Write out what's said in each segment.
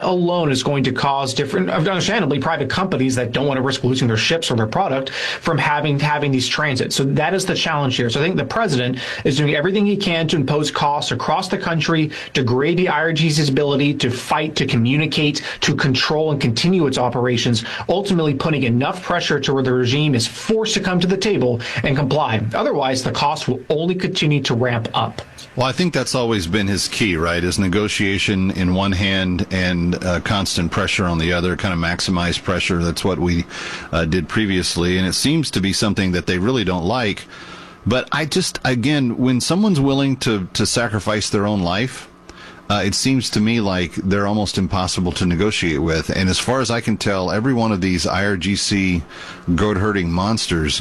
alone is going to cause different, understandably, private companies that don't want to risk losing their ships or their product from having these transits. So that is the challenge here. So I think the president is doing everything he can to impose costs across the country, degrade the IRGC's ability to fight, to communicate, to control and continue its operations, ultimately putting enough pressure to where the regime is forced to come to the table and comply. Otherwise, the cost will only continue to ramp up. Well, I think that's always been his key, right? Is negotiation in one hand and constant pressure on the other, kind of maximize pressure. That's what we did previously. And it seems to be something that they really don't like. But again, when someone's willing to sacrifice their own life, it seems to me like they're almost impossible to negotiate with. And as far as I can tell, every one of these IRGC goat-herding monsters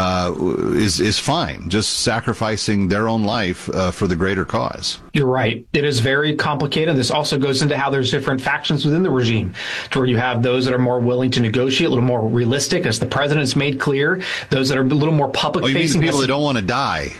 is fine, just sacrificing their own life for the greater cause. You're right. It is very complicated. This also goes into how there's different factions within the regime, to where you have those that are more willing to negotiate, a little more realistic, as the president has made clear, those that are a little more public-facing. Oh, you mean people that don't want to die?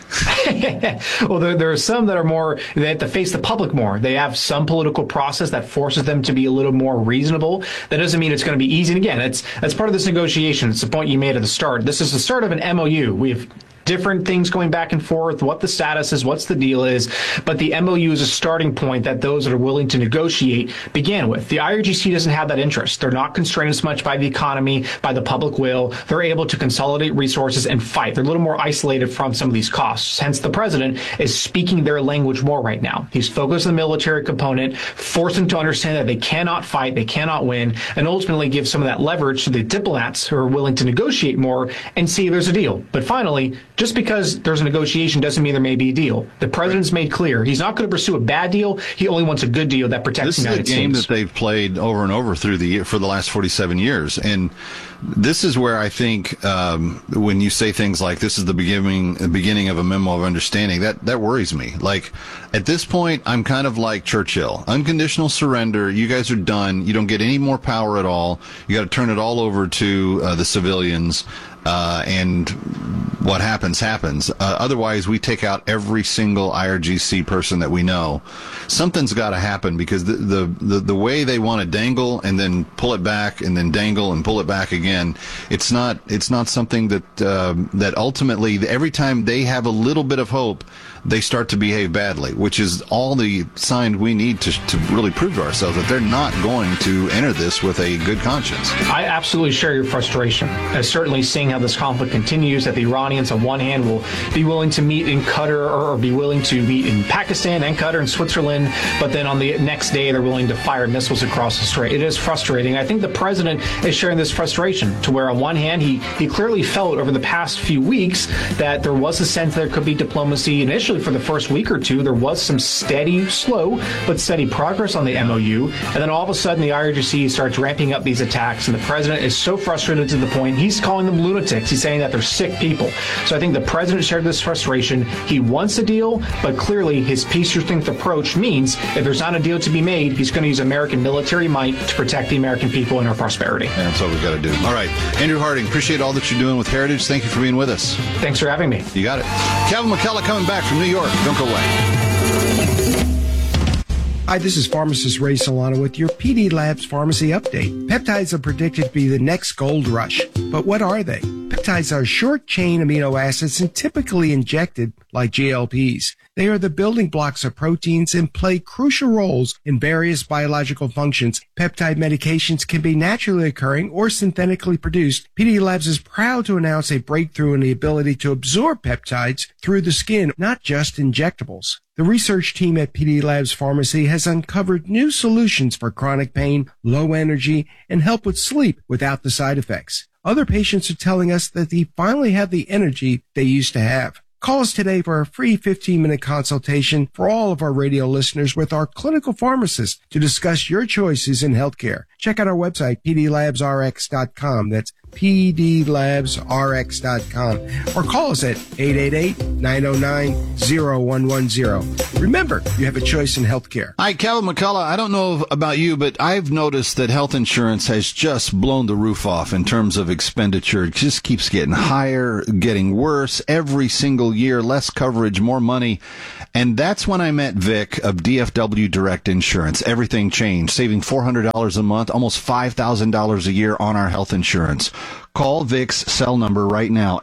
Well, there are some that are more, they have to face the public more. They have some political process that forces them to be a little more reasonable. That doesn't mean it's going to be easy. And again, that's part of this negotiation. It's the point you made at the start. This is the start of an MOU. We have different things going back and forth, what the status is, what's the deal is, but the MOU is a starting point that those that are willing to negotiate began with. The IRGC doesn't have that interest. They're not constrained as much by the economy, by the public will. They're able to consolidate resources and fight. They're a little more isolated from some of these costs. Hence, the president is speaking their language more right now. He's focused on the military component, forcing them to understand that they cannot fight, they cannot win, and ultimately give some of that leverage to the diplomats who are willing to negotiate more and see if there's a deal. But finally, just because there's a negotiation doesn't mean there may be a deal. The president's made clear he's not going to pursue a bad deal. He only wants a good deal that protects the United States. This is a game that they've played over and over for the last 47 years. And this is where I think when you say things like this is the beginning of a memo of understanding, that worries me. Like, at this point, I'm kind of like Churchill. Unconditional surrender. You guys are done. You don't get any more power at all. You got to turn it all over to the civilians. And what happens. Otherwise, we take out every single IRGC person that we know. Something's got to happen, because the way they want to dangle and then pull it back and then dangle and pull it back again, it's not something that ultimately, every time they have a little bit of hope, they start to behave badly, which is all the sign we need to really prove to ourselves that they're not going to enter this with a good conscience. I absolutely share your frustration. Certainly seeing how this conflict continues, that the Iranians on one hand will be willing to meet in Qatar or be willing to meet in Pakistan and Qatar and Switzerland, but then on the next day they're willing to fire missiles across the strait. It is frustrating. I think the president is sharing this frustration, to where on one hand he clearly felt over the past few weeks that there was a sense there could be diplomacy. Initially, for the first week or two, there was some slow but steady progress on the MOU, and then all of a sudden the IRGC starts ramping up these attacks, and the president is so frustrated to the point he's calling them lunatics. He's saying that they're sick people. So I think the president shared this frustration. He wants a deal, but clearly his peace through strength approach means if there's not a deal to be made, he's going to use American military might to protect the American people and our prosperity. And that's what we've got to do. All right, Andrew Harding, appreciate all that you're doing with Heritage. Thank you for being with us. Thanks for having me. You got it. Kevin McCullough coming back from New York. Don't go away. Hi, this is pharmacist Ray Solano with your PD Labs Pharmacy Update. Peptides are predicted to be the next gold rush. But what are they? Peptides are short-chain amino acids and typically injected like GLPs. They are the building blocks of proteins and play crucial roles in various biological functions. Peptide medications can be naturally occurring or synthetically produced. PD Labs is proud to announce a breakthrough in the ability to absorb peptides through the skin, not just injectables. The research team at PD Labs Pharmacy has uncovered new solutions for chronic pain, low energy, and help with sleep without the side effects. Other patients are telling us that they finally have the energy they used to have. Call us today for a free 15-minute consultation for all of our radio listeners with our clinical pharmacist to discuss your choices in healthcare. Check out our website, pdlabsrx.com. That's pdlabsrx.com or call us at 888-909-0110. Remember, you have a choice in healthcare. Hi, Kevin McCullough. I don't know about you, but I've noticed that health insurance has just blown the roof off in terms of expenditure. It just keeps getting higher, getting worse every single year, less coverage, more money. And that's when I met Vic of DFW Direct Insurance. Everything changed, saving $400 a month, almost $5,000 a year on our health insurance. Call Vic's cell number right now,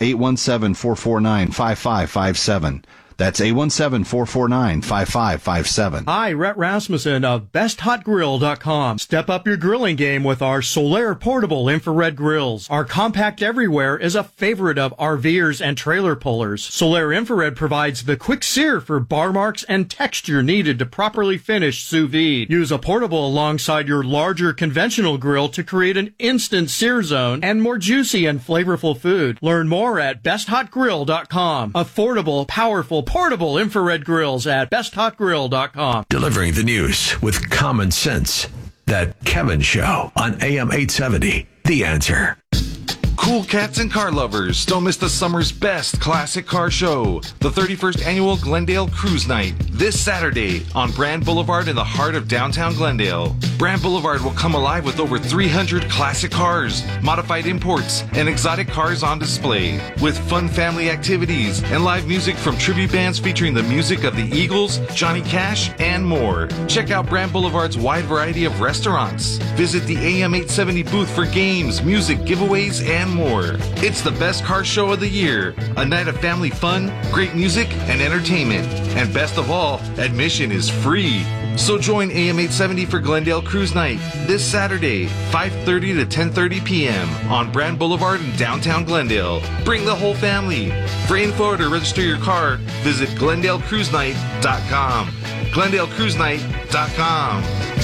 817-449-5557. That's 817-449-5557. Hi, Rhett Rasmussen of BestHotGrill.com. Step up your grilling game with our Solaire portable infrared grills. Our compact everywhere is a favorite of RVers and trailer pullers. Solaire infrared provides the quick sear for bar marks and texture needed to properly finish sous vide. Use a portable alongside your larger conventional grill to create an instant sear zone and more juicy and flavorful food. Learn more at BestHotGrill.com. Affordable, powerful, portable infrared grills at besthotgrill.com. Delivering the news with common sense. That Kevin Show on AM 870. The Answer. Cool cats and car lovers, don't miss the summer's best classic car show, the 31st annual Glendale Cruise Night, this Saturday on Brand Boulevard in the heart of downtown Glendale. Brand Boulevard will come alive with over 300 classic cars, modified imports, and exotic cars on display, with fun family activities and live music from tribute bands featuring the music of the Eagles, Johnny Cash, and more. Check out Brand Boulevard's wide variety of restaurants. Visit the AM 870 booth for games, music, giveaways, and more. It's the best car show of the year. A night of family fun, great music, and entertainment. And best of all, admission is free. So join AM 870 for Glendale Cruise Night this Saturday, 5:30 to 10:30 p.m. on Brand Boulevard in downtown Glendale. Bring the whole family. For info or to register your car, visit GlendaleCruiseNight.com. GlendaleCruiseNight.com.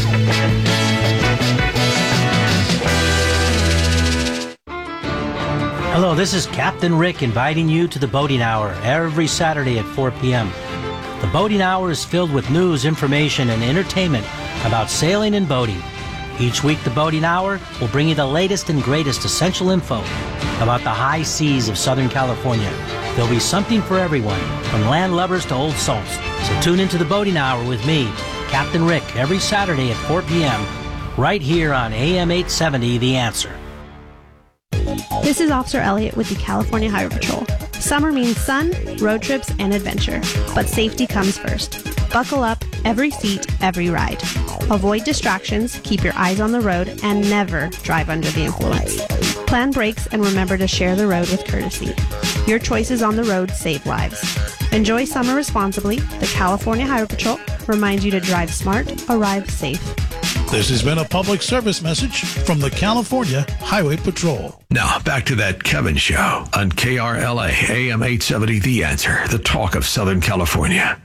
Hello, this is Captain Rick inviting you to the Boating Hour every Saturday at 4 p.m. The Boating Hour is filled with news, information, and entertainment about sailing and boating. Each week, the Boating Hour will bring you the latest and greatest essential info about the high seas of Southern California. There'll be something for everyone, from land lubbers to old salts. So tune into the Boating Hour with me, Captain Rick, every Saturday at 4 p.m. right here on AM 870, The Answer. This is Officer Elliott with the California Highway Patrol. Summer means sun, road trips, and adventure. But safety comes first. Buckle up, every seat, every ride. Avoid distractions, keep your eyes on the road, and never drive under the influence. Plan brakes and remember to share the road with courtesy. Your choices on the road save lives. Enjoy summer responsibly. The California Highway Patrol reminds you to drive smart, arrive safe. This has been a public service message from the California Highway Patrol. Now, back to that Kevin Show on KRLA AM 870, The Answer, the talk of Southern California.